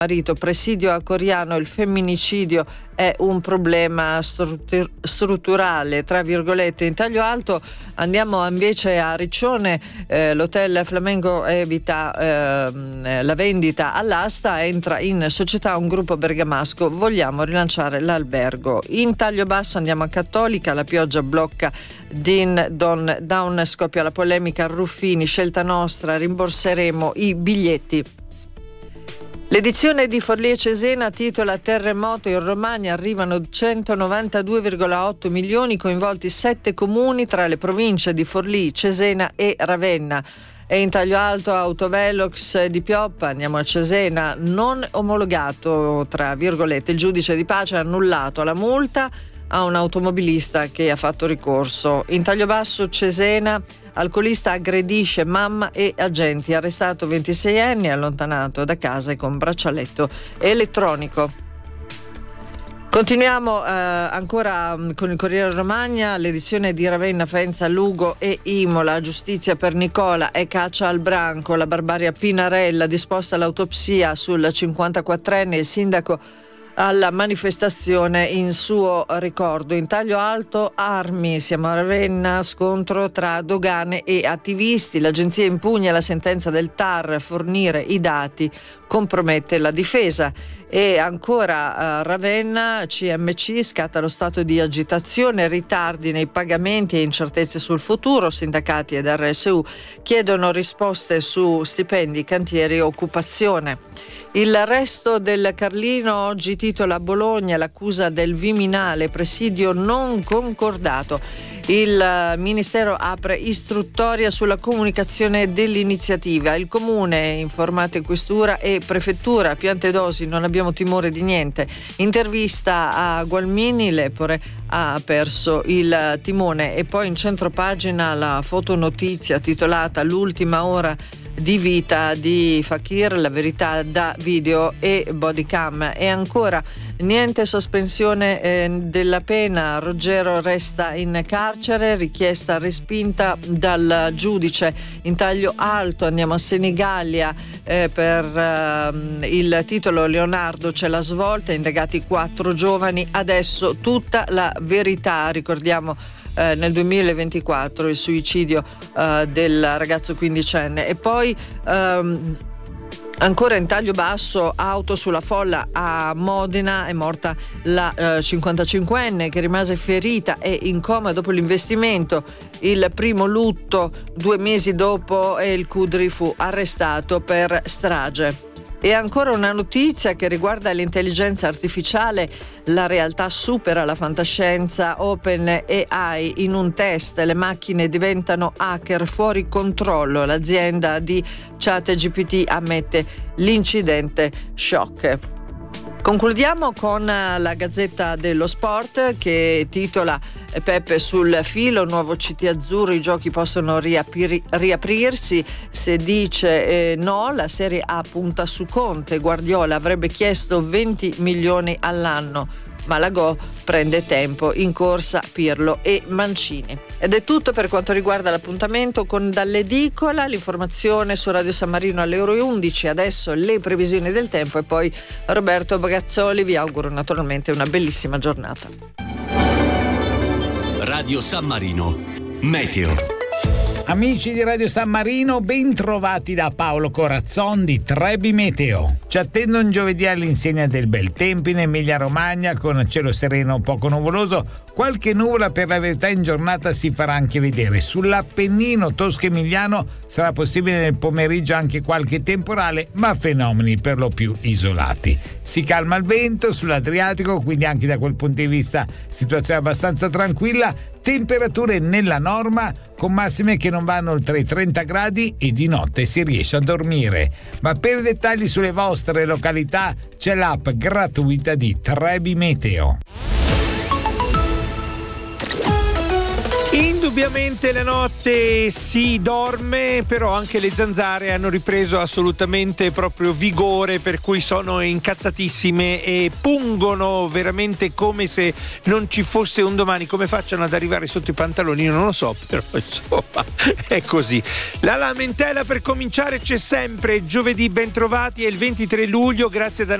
marito, presidio a Coriano, il femminicidio è un problema strutturale, tra virgolette. In taglio alto andiamo invece a Riccione, l'hotel Flamengo evita la vendita all'asta, entra in società un gruppo bergamasco, vogliamo rilanciare l'albergo. In taglio basso andiamo a Cattolica, la pioggia blocca Din Don Down, scoppia la polemica Ruffini, scelta nostra, rimborseremo i biglietti. L'edizione di Forlì e Cesena titola Terremoto in Romagna, arrivano 192,8 milioni, coinvolti 7 comuni tra le province di Forlì, Cesena e Ravenna. E in taglio alto Autovelox di Pioppa, andiamo a Cesena, non omologato, tra virgolette, il giudice di pace ha annullato la multa a un automobilista che ha fatto ricorso. In taglio basso Cesena, alcolista aggredisce mamma e agenti, arrestato 26enne, allontanato da casa e con braccialetto elettronico. Continuiamo ancora con il Corriere Romagna, l'edizione di Ravenna, Faenza, Lugo e Imola, giustizia per Nicola e caccia al branco, la barbarie a Pinarella, disposta l'autopsia sul 54enne, il sindaco alla manifestazione in suo ricordo. In taglio alto armi, siamo a Ravenna, scontro tra dogane e attivisti, l'agenzia impugna la sentenza del TAR, fornire i dati compromette la difesa. E ancora a Ravenna, CMC, scatta lo stato di agitazione, ritardi nei pagamenti e incertezze sul futuro, sindacati ed RSU chiedono risposte su stipendi, cantieri e occupazione. Il Resto del Carlino oggi titola Bologna, l'accusa del Viminale, presidio non concordato. Il Ministero apre istruttoria sulla comunicazione dell'iniziativa. Il Comune, informate questura e prefettura, piante dosi, non abbiamo timore di niente. Intervista a Gualmini, l'Epore ha perso il timone. E poi in centropagina la fotonotizia titolata L'ultima ora di vita di Fakir, la verità da video e bodycam. E ancora niente sospensione della pena, Ruggero resta in carcere, richiesta respinta dal giudice. In taglio alto andiamo a Senigallia, per il titolo Leonardo c'è la svolta, indagati 4 giovani, adesso tutta la verità. Ricordiamo nel 2024 il suicidio del ragazzo quindicenne. E poi ancora in taglio basso, auto sulla folla a Modena, è morta la 55enne che rimase ferita e in coma dopo l'investimento. Il primo lutto 2 mesi dopo El Kudri fu arrestato per strage. E ancora una notizia che riguarda l'intelligenza artificiale, la realtà supera la fantascienza, OpenAI in un test, le macchine diventano hacker fuori controllo, l'azienda di ChatGPT ammette l'incidente shock. Concludiamo con la Gazzetta dello Sport che titola Peppe sul filo, nuovo CT azzurro, i giochi possono riaprirsi, se dice no la Serie A punta su Conte, Guardiola avrebbe chiesto 20 milioni all'anno, ma la Go prende tempo, in corsa Pirlo e Mancini. Ed è tutto per quanto riguarda l'appuntamento con Dall'Edicola, l'informazione su Radio San Marino alle ore 11, adesso le previsioni del tempo e poi Roberto Bagazzoli. Vi auguro naturalmente una bellissima giornata. Radio San Marino, Meteo. Amici di Radio San Marino, ben trovati da Paolo Corazzon di Trebi Meteo. Ci attende un giovedì all'insegna del bel tempo in Emilia Romagna, con cielo sereno poco nuvoloso. Qualche nuvola per la verità in giornata si farà anche vedere. Sull'Appennino tosco-emiliano sarà possibile nel pomeriggio anche qualche temporale, ma fenomeni per lo più isolati. Si calma il vento sull'Adriatico, quindi anche da quel punto di vista situazione abbastanza tranquilla. Temperature nella norma, con massime che non vanno oltre i 30 gradi e di notte si riesce a dormire. Ma per i dettagli sulle vostre località c'è l'app gratuita di Trebi Meteo. Indubbiamente la notte si dorme, però anche le zanzare hanno ripreso assolutamente proprio vigore, per cui sono incazzatissime e pungono veramente come se non ci fosse un domani. Come facciano ad arrivare sotto i pantaloni io non lo so, però insomma è così. La lamentela per cominciare c'è sempre. Giovedì, ben trovati, è il 23 luglio, grazie da